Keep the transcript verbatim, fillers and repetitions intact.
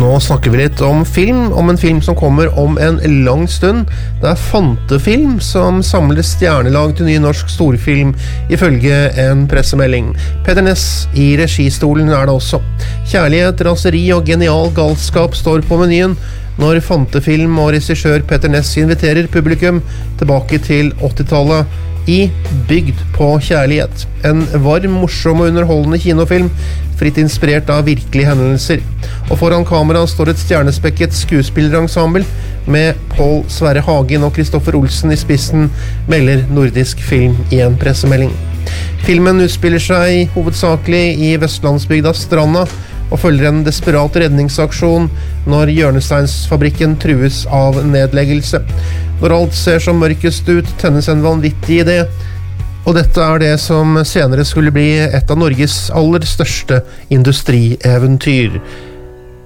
Nå snakker vi litt om film, om en film som kommer om en lang stund. Det er Fantefilm som samler stjernelag til ny norsk storfilm, ifølge en pressemelding. Petter Næss i registolen er det også. Kjærlighet, raseri og genial galskap står på menyen når Fantefilm og regissør Petter Næss inviterer publikum tilbake til åttitallet i Bygd på kjærlighet. En varm, morsom og underholdende kinofilm, fritt inspirert av virkelige hendelser. Og foran kamera står et stjernespekket skuespillerensemble med Pål Sverre Hagen og Kristoffer Olsen i spissen, melder Nordisk Film i en pressemelding. Filmen utspiller seg hovedsakelig i vestlandsbygda Stranda, og følger en desperat redningsaksjon når hjørnesteinsfabrikken trues av nedleggelse. Når alt ser som mørkest ut, tennes en vanvittig idé, og dette er det som senere skulle bli et av Norges aller største industrieventyr.